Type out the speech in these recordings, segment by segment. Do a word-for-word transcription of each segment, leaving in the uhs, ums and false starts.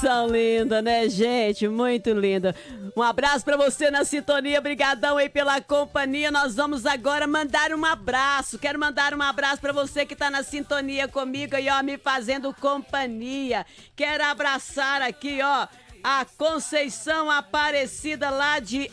são lindas, né, gente? Muito linda. Um abraço pra você na sintonia, brigadão aí pela companhia. Nós vamos agora mandar um abraço. Quero mandar um abraço pra você que tá na sintonia comigo aí, ó, me fazendo companhia. Quero abraçar aqui, ó, a Conceição Aparecida lá de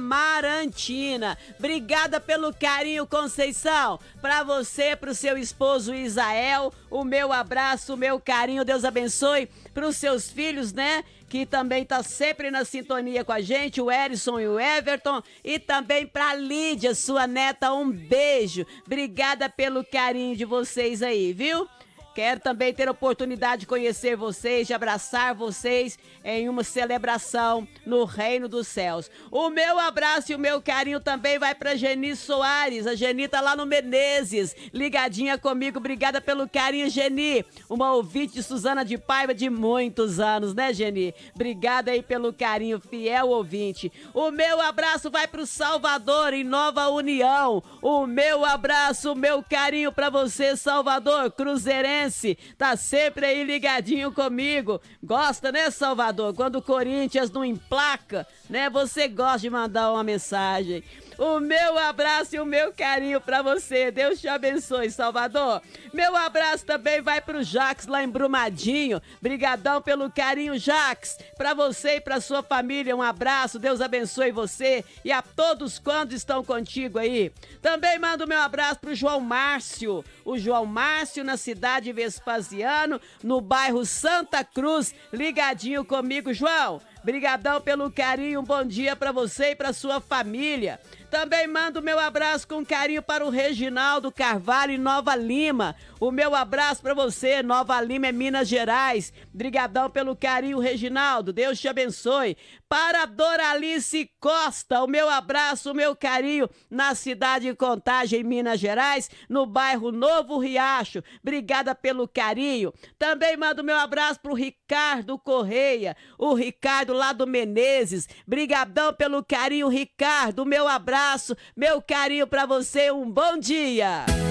Amarantina. Obrigada pelo carinho, Conceição. Pra você, pro seu esposo Isael, o meu abraço, o meu carinho. Deus abençoe pros seus filhos, né? Que também tá sempre na sintonia com a gente, o Erison e o Everton. E também pra Lídia, sua neta, um beijo. Obrigada pelo carinho de vocês aí, viu? Quero também ter a oportunidade de conhecer vocês, de abraçar vocês em uma celebração no Reino dos Céus. O meu abraço e o meu carinho também vai para Geni Soares. A Geni tá lá no Menezes, ligadinha comigo. Obrigada pelo carinho, Geni. Uma ouvinte de Suzana de Paiva de muitos anos, né, Geni? Obrigada aí pelo carinho, fiel ouvinte. O meu abraço vai para o Salvador, em Nova União. O meu abraço, o meu carinho para você, Salvador, cruzeirense. Tá sempre aí ligadinho comigo. Gosta, né, Salvador? Quando o Corinthians não emplaca, né? Você gosta de mandar uma mensagem. O meu abraço e o meu carinho pra você. Deus te abençoe, Salvador. Meu abraço também vai pro Jax lá em Brumadinho. Brigadão pelo carinho, Jax. Pra você e pra sua família, um abraço. Deus abençoe você e a todos quantos estão contigo aí. Também mando meu abraço pro João Márcio. O João Márcio na cidade de Vespasiano, no bairro Santa Cruz. Ligadinho comigo, João. Brigadão pelo carinho, um bom dia pra você e pra sua família. Também mando meu abraço com carinho para o Reginaldo Carvalho em Nova Lima. O meu abraço para você, Nova Lima é Minas Gerais. Brigadão pelo carinho, Reginaldo. Deus te abençoe. Para a Doralice Costa, o meu abraço, o meu carinho na cidade de Contagem, Minas Gerais, no bairro Novo Riacho. Obrigada pelo carinho. Também mando meu abraço para o Ricardo Correia, o Ricardo lá do Menezes. Brigadão pelo carinho, Ricardo. Meu abraço, meu carinho para você. Um bom dia.